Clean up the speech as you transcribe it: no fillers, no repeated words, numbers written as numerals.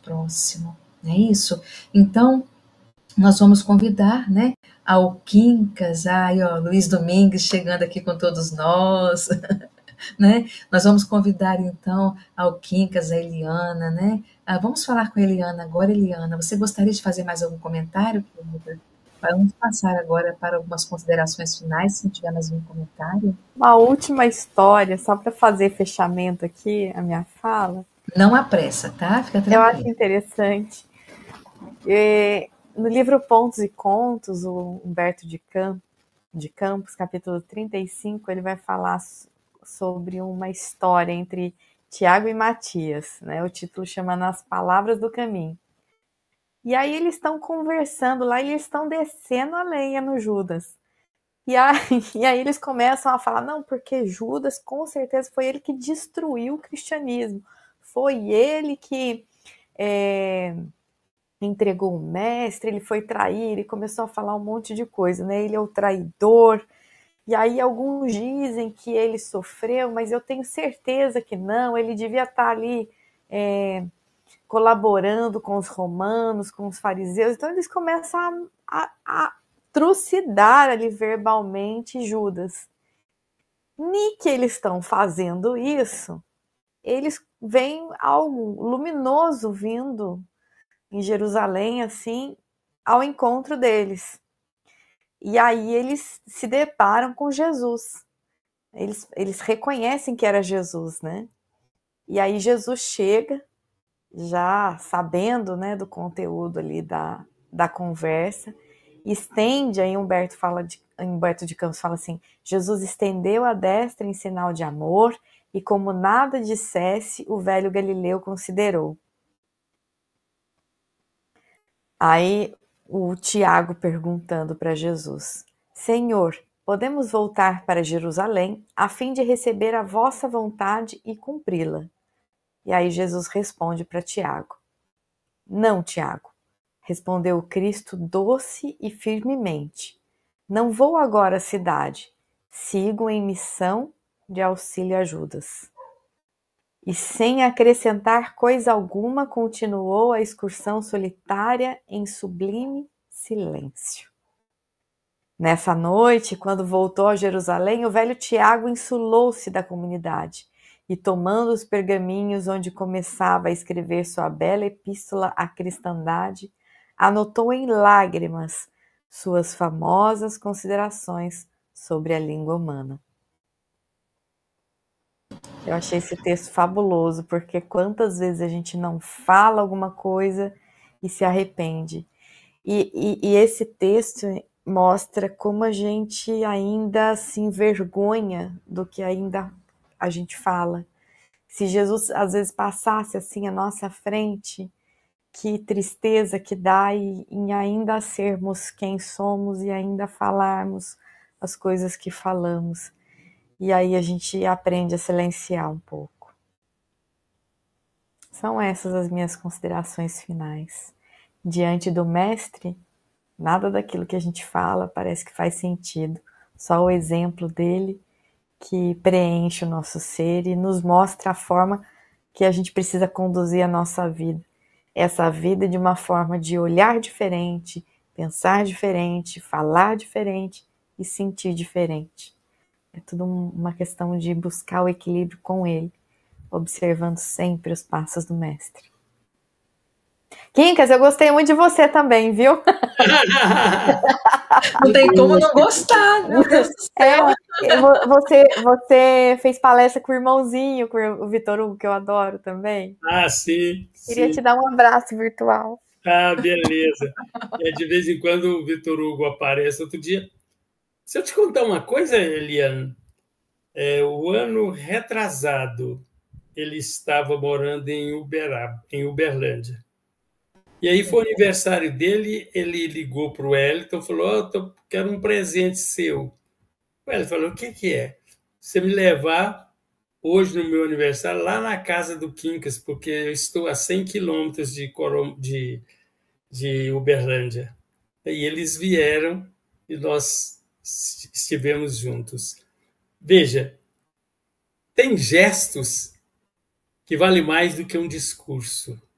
próximo, não é isso? Então, nós vamos convidar, né, ao Quincas, ó, Luiz Domingues chegando aqui com todos nós, né? Nós vamos convidar então ao Quincas, a Eliana, né? Vamos falar com a Eliana agora. Eliana, você gostaria de fazer mais algum comentário, querida? Vamos passar agora para algumas considerações finais, se não tiver mais um comentário. Uma última história, só para fazer fechamento aqui, a minha fala. Não há pressa, tá? Fica tranquilo. Eu acho interessante. No livro Pontos e Contos, o Humberto de Campos, capítulo 35, ele vai falar sobre uma história entre Tiago e Matias, né? O título chama Nas Palavras do Caminho. E aí eles estão conversando lá e eles estão descendo a lenha no Judas. E aí eles começam a falar, não, porque Judas com certeza foi ele que destruiu o cristianismo. Foi ele que entregou o mestre, ele foi trair, e começou a falar um monte de coisa, né? Ele é o traidor. E aí alguns dizem que ele sofreu, mas eu tenho certeza que não, ele devia estar ali colaborando com os romanos, com os fariseus. Então eles começam a trucidar ali verbalmente Judas. Nem que eles estão fazendo isso, eles veem algo luminoso vindo em Jerusalém, assim, ao encontro deles. E aí eles se deparam com Jesus. Eles reconhecem que era Jesus, né? E aí Jesus chega, já sabendo, né, do conteúdo ali da conversa, estende, aí Humberto de Campos fala assim, Jesus estendeu a destra em sinal de amor, e como nada dissesse, o velho Galileu considerou. Aí o Tiago perguntando para Jesus, Senhor, podemos voltar para Jerusalém a fim de receber a vossa vontade e cumpri-la? E aí Jesus responde para Tiago, não, Tiago, respondeu o Cristo doce e firmemente, não vou agora à cidade, sigo em missão de auxílio a Judas. E sem acrescentar coisa alguma, continuou a excursão solitária em sublime silêncio. Nessa noite, quando voltou a Jerusalém, o velho Tiago insulou-se da comunidade e, tomando os pergaminhos onde começava a escrever sua bela epístola à cristandade, anotou em lágrimas suas famosas considerações sobre a língua humana. Eu achei esse texto fabuloso, porque quantas vezes a gente não fala alguma coisa e se arrepende. E esse texto mostra como a gente ainda se envergonha do que ainda a gente fala. Se Jesus às vezes passasse assim à nossa frente, que tristeza que dá em ainda sermos quem somos e ainda falarmos as coisas que falamos. E aí a gente aprende a silenciar um pouco. São essas as minhas considerações finais. Diante do mestre, nada daquilo que a gente fala parece que faz sentido. Só o exemplo dele que preenche o nosso ser e nos mostra a forma que a gente precisa conduzir a nossa vida. Essa vida de uma forma de olhar diferente, pensar diferente, falar diferente e sentir diferente. É tudo uma questão de buscar o equilíbrio com ele, observando sempre os passos do mestre. Quincas, eu gostei muito de você também, viu? Não tem como não gostar, meu Deus do céu. Você fez palestra com o irmãozinho, com o Vitor Hugo, que eu adoro também. Ah, sim. Queria te dar um abraço virtual. Ah, beleza. De vez em quando o Vitor Hugo aparece. Outro dia, se eu te contar uma coisa, Eliane, o ano retrasado, ele estava morando em Uberlândia. E aí foi o aniversário dele, ele ligou para o Wellington e falou, quero um presente seu. O Wellington falou, o que é? Você me levar hoje no meu aniversário lá na casa do Quincas, porque eu estou a 100 quilômetros de Uberlândia. E eles vieram e nós estivemos juntos. Veja, tem gestos que valem mais do que um discurso.